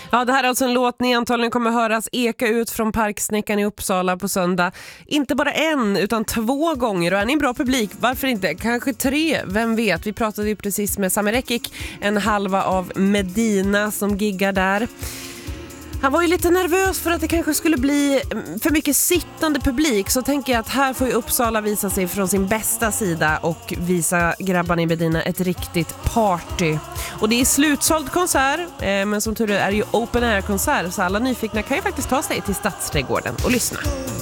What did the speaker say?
Ja, det här är alltså en låt ni antagligen kommer höras eka ut från Parksnäckan i Uppsala på söndag. Inte bara en, utan 2 gånger. Och är ni en bra publik, varför inte? Kanske 3, vem vet? Vi pratade ju precis med Sami Rekik, en halva av Medina som giggar där. Han var ju lite nervös för att det kanske skulle bli för mycket sittande publik. Så tänker jag att här får ju Uppsala visa sig från sin bästa sida och visa grabbarna i Medina ett riktigt party. Och det är slutsåld konsert, men som tur är det ju open air konsert. Så alla nyfikna kan ju faktiskt ta sig till Stadsträdgården och lyssna.